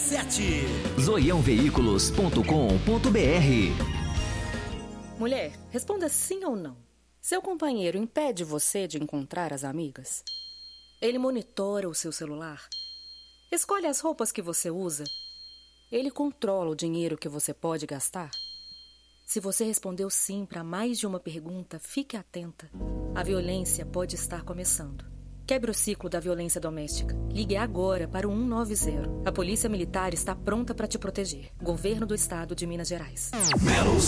zoiãoveículos.com.br. Mulher, responda sim ou não. Seu companheiro impede você de encontrar as amigas? Ele monitora o seu celular? Escolhe as roupas que você usa? Ele controla o dinheiro que você pode gastar? Se você respondeu sim para mais de uma pergunta, fique atenta. A violência pode estar começando. Quebre o ciclo da violência doméstica. Ligue agora para o 190. A Polícia Militar está pronta para te proteger. Governo do Estado de Minas Gerais. Melo